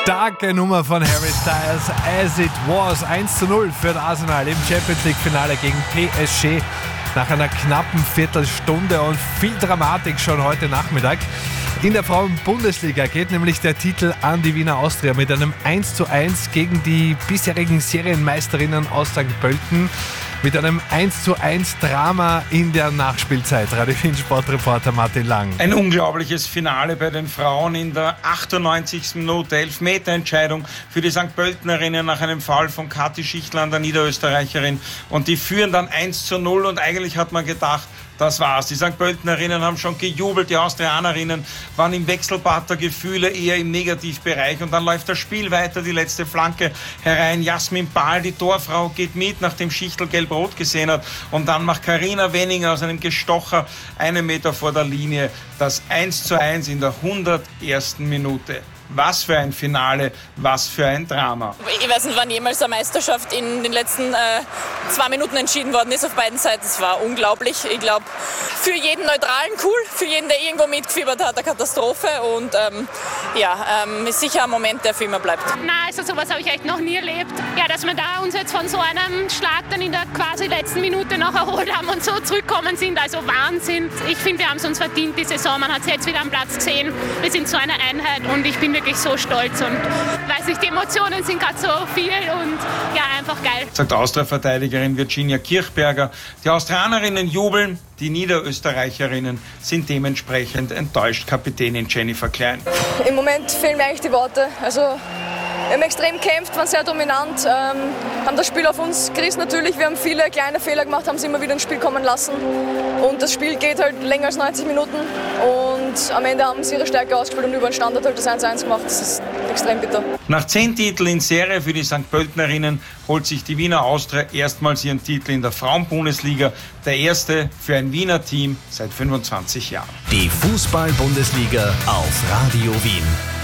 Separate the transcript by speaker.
Speaker 1: Starke Nummer von Harry Styles, As It Was. 1:0 für das Arsenal im Champions-League-Finale gegen PSG. Nach einer knappen Viertelstunde und viel Dramatik schon heute Nachmittag. In der Frauen-Bundesliga geht nämlich der Titel an die Wiener Austria mit einem 1:1 gegen die bisherigen Serienmeisterinnen aus St. Pölten. Mit einem 1:1 Drama in der Nachspielzeit. Radio Wien Sportreporter Martin Lang.
Speaker 2: Ein unglaubliches Finale bei den Frauen in der 98. Minute. Elfmeterentscheidung für die St. Pöltenerinnen nach einem Foul von Kathi Schichtler an der Niederösterreicherin. Und die führen dann 1:0 und eigentlich hat man gedacht, das war's. Die St. Pöltenerinnen haben schon gejubelt, die Austrianerinnen waren im Wechselbad der Gefühle eher im Negativbereich und dann läuft das Spiel weiter, die letzte Flanke herein. Jasmin Pahl, die Torfrau, geht mit, nachdem Schichtl gelb-rot gesehen hat und dann macht Carina Wenninger aus einem Gestocher 1 Meter vor der Linie das 1:1 in der 101. Minute. Was für ein Finale, was für ein Drama.
Speaker 3: Ich weiß nicht, wann jemals eine Meisterschaft in den letzten 2 Minuten entschieden worden ist auf beiden Seiten. Es war unglaublich. Ich glaube, für jeden Neutralen cool, für jeden, der irgendwo mitgefiebert hat, eine Katastrophe. Und ist sicher ein Moment, der für immer bleibt.
Speaker 4: Nein, also sowas habe ich echt noch nie erlebt. Ja, dass wir da uns jetzt von so einem Schlag dann in der quasi letzten Minute noch erholt haben und so zurückgekommen sind. Also Wahnsinn. Ich finde, wir haben es uns verdient, die Saison. Man hat es jetzt wieder am Platz gesehen. Wir sind so eine Einheit und ich bin wirklich so stolz und weiß nicht, die Emotionen sind gerade so viel und ja, einfach geil.
Speaker 2: Sagt Austria-Verteidigerin Virginia Kirchberger. Die Austrianerinnen jubeln, die Niederösterreicherinnen sind dementsprechend enttäuscht. Kapitänin Jennifer Klein.
Speaker 5: Im Moment fehlen mir eigentlich die Worte. Also wir haben extrem gekämpft, waren sehr dominant, haben das Spiel auf uns gerissen natürlich. Wir haben viele kleine Fehler gemacht, haben sie immer wieder ins Spiel kommen lassen. Und das Spiel geht halt länger als 90 Minuten. Und am Ende haben sie ihre Stärke ausgespielt und über den Standard halt das 1:1 gemacht. Das ist extrem bitter.
Speaker 2: Nach 10 Titeln in Serie für die St. Pöltenerinnen holt sich die Wiener Austria erstmals ihren Titel in der Frauen-Bundesliga. Der erste für ein Wiener Team seit 25 Jahren.
Speaker 6: Die Fußball-Bundesliga auf Radio Wien.